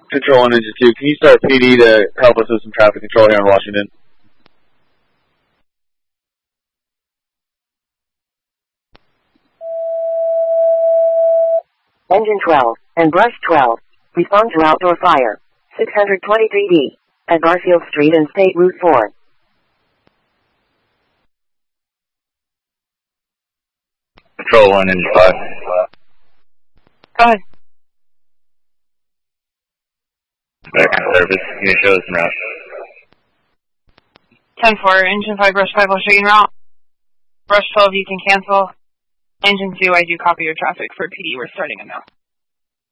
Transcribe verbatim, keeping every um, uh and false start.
Control one, Engine two. Can you start P D to help us with some traffic control here in Washington? Engine twelve and Brush twelve. Respond to outdoor fire. six twenty-three D at Garfield Street and State Route four. Control one, Engine five. Go ahead. Back on service. Can you show us some route? ten four, Engine five, Brush five, I'll show you en route. Brush twelve, you can cancel. Engine two, I do copy your traffic for P D. We're starting it now.